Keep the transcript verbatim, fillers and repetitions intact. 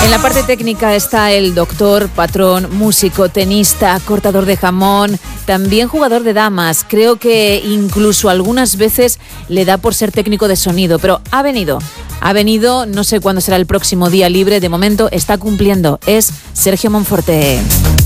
En la parte técnica está el doctor, patrón, músico, tenista, cortador de jamón, también jugador de damas. Creo que incluso algunas veces le da por ser técnico de sonido, pero ha venido. Ha venido, no sé cuándo será el próximo día libre, de momento está cumpliendo. Es Sergio Monforte.